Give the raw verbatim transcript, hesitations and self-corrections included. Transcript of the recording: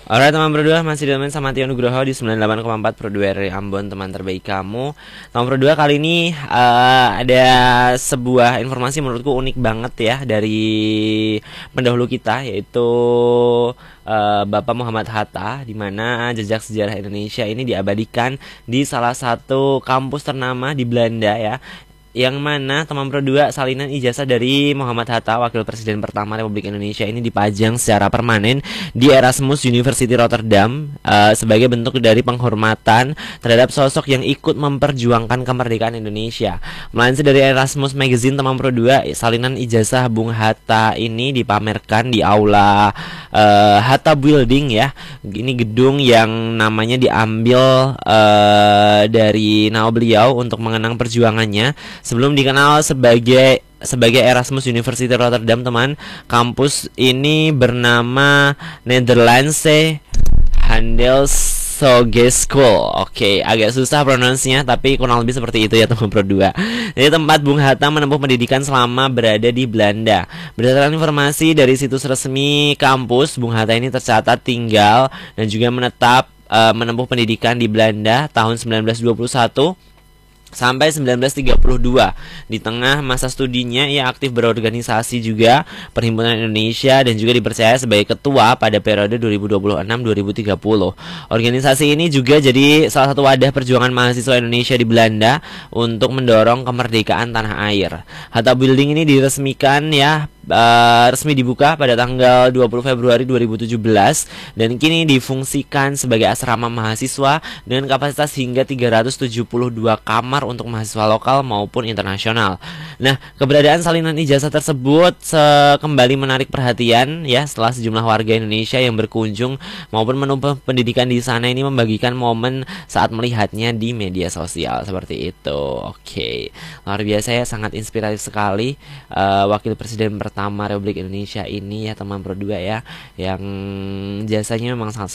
Alright teman berdua, masih ditemenin sama Tio Nugroho di sembilan puluh delapan koma empat Pro dua R Ambon, teman terbaik kamu. Teman berdua, kali ini eh, ada sebuah informasi menurutku unik banget ya dari pendahulu kita, yaitu eh, Bapak Muhammad Hatta, di mana jejak sejarah Indonesia ini diabadikan di salah satu kampus ternama di Belanda ya, yang mana teman berdua, salinan ijazah dari Muhammad Hatta, wakil presiden pertama Republik Indonesia ini, dipajang secara permanen di Erasmus University Rotterdam uh, sebagai bentuk dari penghormatan terhadap sosok yang ikut memperjuangkan kemerdekaan Indonesia. Melansir dari Erasmus Magazine, teman berdua, salinan ijazah Bung Hatta ini dipamerkan di aula uh, Hatta Building ya. Ini gedung yang namanya diambil uh, dari nama beliau untuk mengenang perjuangannya sebelum dikenal sebagai sebagai Erasmus University Rotterdam. Teman, kampus ini bernama Nederlandse Handelshogeschool. Oke, agak susah pronounsnya, tapi kurang lebih seperti itu ya teman berdua. Jadi tempat Bung Hatta menempuh pendidikan selama berada di Belanda. Berdasarkan informasi dari situs resmi kampus, Bung Hatta ini tercatat tinggal dan juga menetap uh, menempuh pendidikan di Belanda tahun sembilan belas dua puluh satu sampai sembilan belas tiga puluh dua. Di tengah masa studinya, ia aktif berorganisasi juga Perhimpunan Indonesia dan juga dipercaya sebagai ketua pada periode dua ribu dua puluh enam sampai dua ribu tiga puluh. Organisasi ini juga jadi salah satu wadah perjuangan mahasiswa Indonesia di Belanda untuk mendorong kemerdekaan tanah air. Hatta Building ini diresmikan ya, Uh, resmi dibuka pada tanggal dua puluh Februari dua ribu tujuh belas dan kini difungsikan sebagai asrama mahasiswa dengan kapasitas hingga tiga ratus tujuh puluh dua kamar untuk mahasiswa lokal maupun internasional. Nah, keberadaan salinan ijazah tersebut kembali menarik perhatian ya, setelah sejumlah warga Indonesia yang berkunjung maupun menempuh pendidikan di sana ini membagikan momen saat melihatnya di media sosial seperti itu. Oke, luar biasa ya, sangat inspiratif sekali uh, wakil presiden pertama Republik Indonesia ini ya teman berdua ya, yang jasanya memang sangat